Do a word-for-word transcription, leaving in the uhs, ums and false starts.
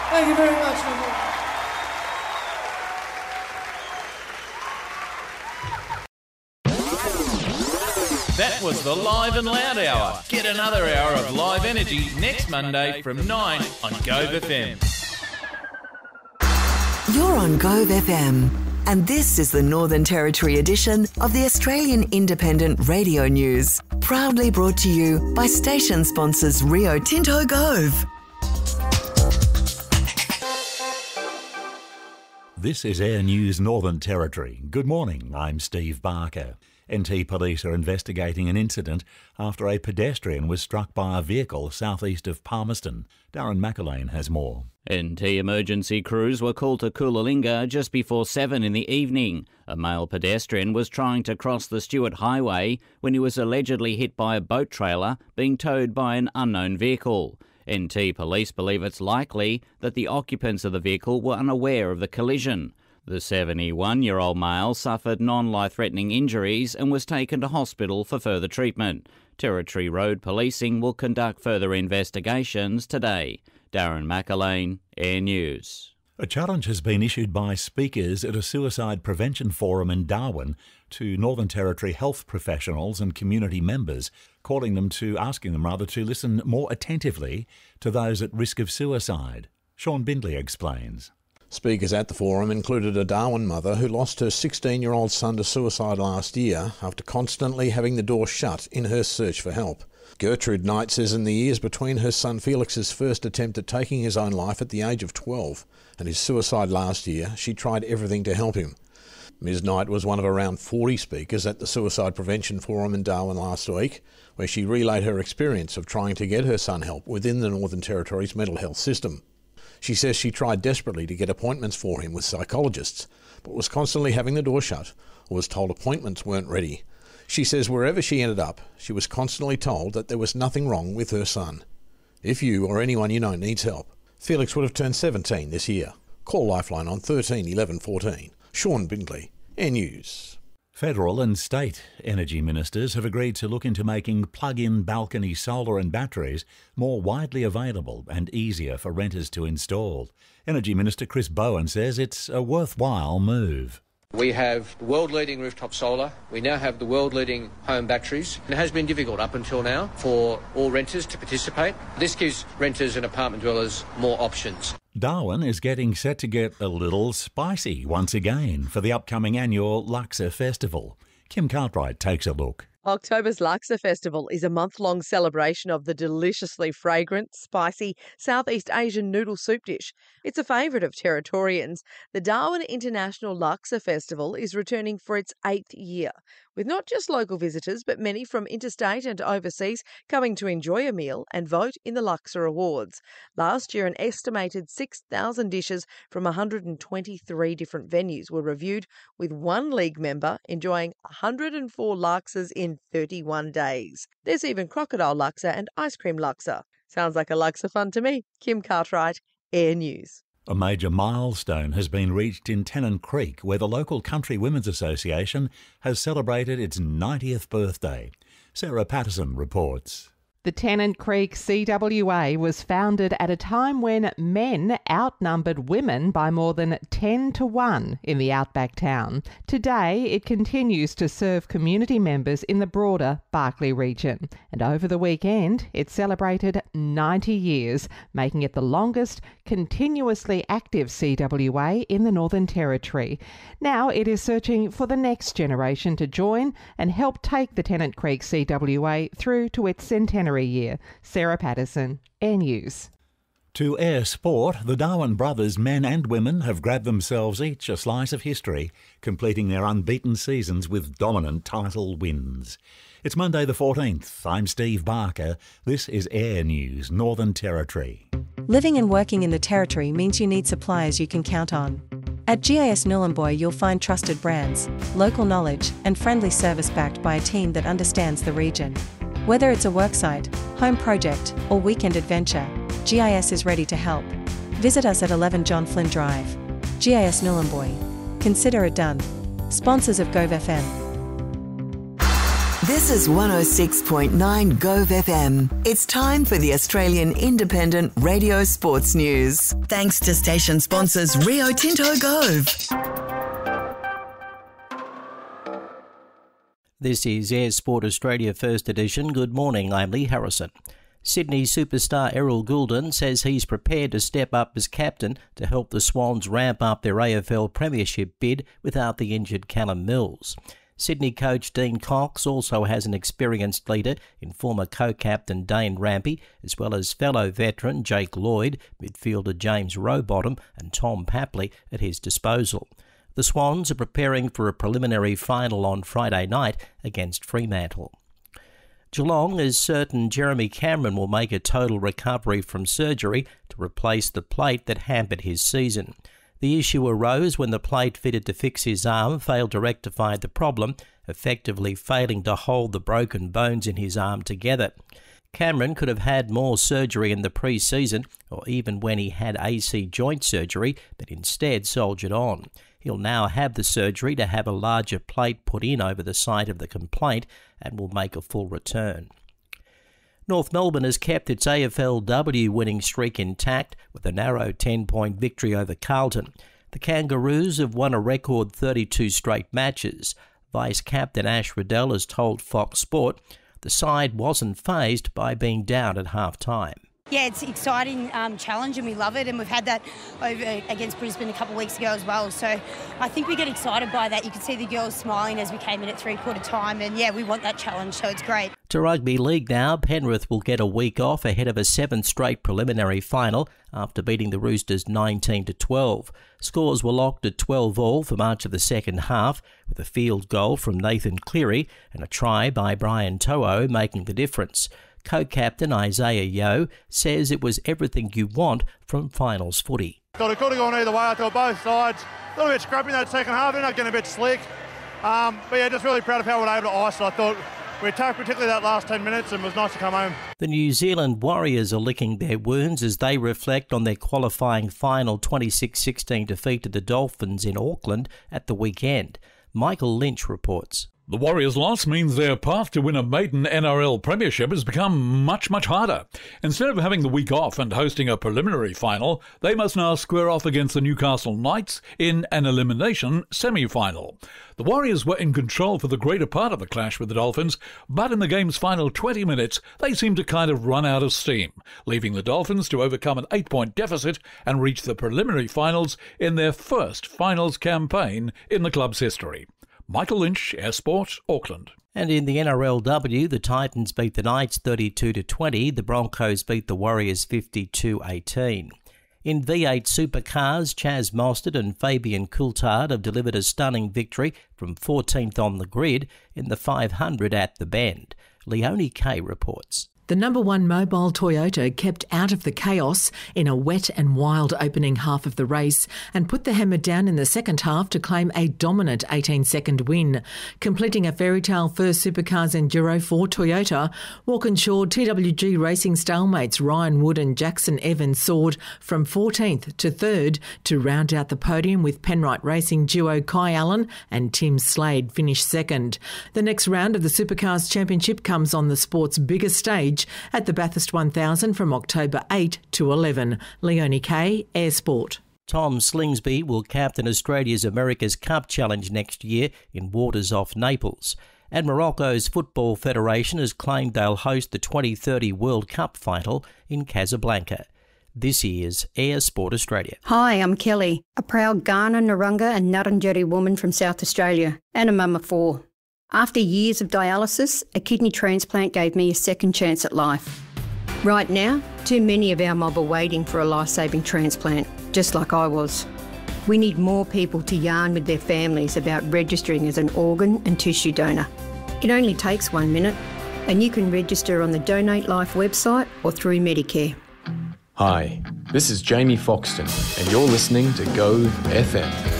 Thank you very much, Linda. That was the Live and Loud Hour. Get another hour of live energy next Monday from nine on Gove F M. You're on Gove F M, and this is the Northern Territory edition of the Australian Independent Radio News. Proudly brought to you by station sponsors Rio Tinto Gove. This is Air News Northern Territory. Good morning, I'm Steve Barker. N T Police are investigating an incident after a pedestrian was struck by a vehicle southeast of Palmerston. Darren McElwain has more. N T emergency crews were called to Coolangatta just before seven in the evening. A male pedestrian was trying to cross the Stewart Highway when he was allegedly hit by a boat trailer being towed by an unknown vehicle. N T Police believe it's likely that the occupants of the vehicle were unaware of the collision. The seventy-one-year-old male suffered non-life-threatening injuries and was taken to hospital for further treatment. Territory Road Policing will conduct further investigations today. Darren McElwain, Air News. A challenge has been issued by speakers at a suicide prevention forum in Darwin to Northern Territory health professionals and community members, calling them to, asking them rather, to listen more attentively to those at risk of suicide. Sean Bindley explains. Speakers at the forum included a Darwin mother who lost her sixteen-year-old son to suicide last year after constantly having the door shut in her search for help. Gertrude Knight says in the years between her son Felix's first attempt at taking his own life at the age of twelve and his suicide last year, she tried everything to help him. Miz Knight was one of around forty speakers at the Suicide Prevention Forum in Darwin last week, where she relayed her experience of trying to get her son help within the Northern Territory's mental health system. She says she tried desperately to get appointments for him with psychologists, but was constantly having the door shut or was told appointments weren't ready. She says wherever she ended up, she was constantly told that there was nothing wrong with her son. If you or anyone you know needs help, Felix would have turned seventeen this year. Call Lifeline on thirteen eleven fourteen. Sean Bindley, Air News. Federal and state energy ministers have agreed to look into making plug-in balcony solar and batteries more widely available and easier for renters to install. Energy Minister Chris Bowen says it's a worthwhile move. We have world-leading rooftop solar. We now have the world-leading home batteries. It has been difficult up until now for all renters to participate. This gives renters and apartment dwellers more options. Darwin is getting set to get a little spicy once again for the upcoming annual Luxor Festival. Kim Cartwright takes a look. October's Luxor Festival is a month-long celebration of the deliciously fragrant, spicy Southeast Asian noodle soup dish. It's a favourite of Territorians. The Darwin International Luxor Festival is returning for its eighth year, with not just local visitors but many from interstate and overseas coming to enjoy a meal and vote in the Luxor Awards. Last year, an estimated six thousand dishes from one hundred twenty-three different venues were reviewed, with one league member enjoying one hundred four Luxors in thirty-one days. There's even crocodile Luxor and ice cream Luxor. Sounds like a Luxor fun to me. Kim Cartwright, Air News. A major milestone has been reached in Tennant Creek, where the local Country Women's Association has celebrated its ninetieth birthday. Sarah Patterson reports. The Tennant Creek C W A was founded at a time when men outnumbered women by more than ten to one in the outback town. Today, it continues to serve community members in the broader Barkly region. And over the weekend, it celebrated ninety years, making it the longest continuously active C W A in the Northern Territory. Now it is searching for the next generation to join and help take the Tennant Creek C W A through to its centenary year. Sarah Patterson, Air News. To Air Sport, the Darwin brothers, men and women, have grabbed themselves each a slice of history, completing their unbeaten seasons with dominant title wins. It's Monday the fourteenth. I'm Steve Barker. This is Air News Northern Territory. Living and working in the Territory means you need suppliers you can count on. At G I S Nhulunbuy you'll find trusted brands, local knowledge and friendly service backed by a team that understands the region. Whether it's a worksite, home project or weekend adventure, G I S is ready to help. Visit us at eleven John Flynn Drive. G I S Nhulunbuy. Consider it done. Sponsors of Gove F M. This is one oh six point nine Gove F M. It's time for the Australian Independent Radio Sports News. Thanks to station sponsors Rio Tinto Gove. This is Air Sport Australia First Edition. Good morning, I'm Lee Harrison. Sydney superstar Errol Goulden says he's prepared to step up as captain to help the Swans ramp up their A F L premiership bid without the injured Callum Mills. Sydney coach Dean Cox also has an experienced leader in former co-captain Dane Rampy, as well as fellow veteran Jake Lloyd, midfielder James Rowbottom and Tom Papley at his disposal. The Swans are preparing for a preliminary final on Friday night against Fremantle. Geelong is certain Jeremy Cameron will make a total recovery from surgery to replace the plate that hampered his season. The issue arose when the plate fitted to fix his arm failed to rectify the problem, effectively failing to hold the broken bones in his arm together. Cameron could have had more surgery in the pre-season or even when he had A C joint surgery, but instead soldiered on. He'll now have the surgery to have a larger plate put in over the site of the complaint and will make a full return. North Melbourne has kept its A F L W winning streak intact with a narrow ten-point victory over Carlton. The Kangaroos have won a record thirty-two straight matches. Vice-captain Ash Riddell has told Fox Sport the side wasn't fazed by being down at half-time. Yeah, it's an exciting um, challenge and we love it, and we've had that over against Brisbane a couple of weeks ago as well. So I think we get excited by that. You could see the girls smiling as we came in at three-quarter time, and yeah, we want that challenge, so it's great. To rugby league now, Penrith will get a week off ahead of a seventh straight preliminary final after beating the Roosters nineteen to twelve. Scores were locked at twelve all for much of the second half, with a field goal from Nathan Cleary and a try by Brian To'o making the difference. Co-captain Isaiah Yeo says it was everything you want from finals footy. Thought it could have gone either way. I thought both sides a little bit scrappy in that second half, ended up getting a bit slick. Um, but yeah, just really proud of how we were able to ice it. I thought we attacked particularly that last ten minutes and it was nice to come home. The New Zealand Warriors are licking their wounds as they reflect on their qualifying final twenty-six sixteen defeat to the Dolphins in Auckland at the weekend. Michael Lynch reports. The Warriors' loss means their path to win a maiden N R L premiership has become much, much harder. Instead of having the week off and hosting a preliminary final, they must now square off against the Newcastle Knights in an elimination semi-final. The Warriors were in control for the greater part of the clash with the Dolphins, but in the game's final twenty minutes, they seemed to kind of run out of steam, leaving the Dolphins to overcome an eight-point deficit and reach the preliminary finals in their first finals campaign in the club's history. Michael Lynch, Air Sport, Auckland. And in the N R L W, the Titans beat the Knights thirty-two to twenty. The Broncos beat the Warriors fifty-two eighteen. In V eight Supercars, Chaz Mostert and Fabian Coulthard have delivered a stunning victory from fourteenth on the grid in the five hundred at the Bend. Leonie Kay reports. The number one mobile Toyota kept out of the chaos in a wet and wild opening half of the race and put the hammer down in the second half to claim a dominant eighteen-second win. Completing a fairy tale first Supercars Enduro for Toyota, Walkinshaw T W G Racing stalemates Ryan Wood and Jackson Evans soared from fourteenth to third to round out the podium, with Penrite Racing duo Kai Allen and Tim Slade finished second. The next round of the Supercars Championship comes on the sport's biggest stage at the Bathurst one thousand from October eighth to eleven. Leonie Kay, Air Sport. Tom Slingsby will captain Australia's America's Cup Challenge next year in waters off Naples. And Morocco's Football Federation has claimed they'll host the twenty thirty World Cup final in Casablanca. This is Air Sport Australia. Hi, I'm Kelly, a proud Kaurna, Narungga and Ngarrindjeri woman from South Australia and a mum of four. After years of dialysis, a kidney transplant gave me a second chance at life. Right now, too many of our mob are waiting for a life-saving transplant, just like I was. We need more people to yarn with their families about registering as an organ and tissue donor. It only takes one minute, and you can register on the Donate Life website or through Medicare. Hi, this is Jamie Foxton, and you're listening to Gove F M.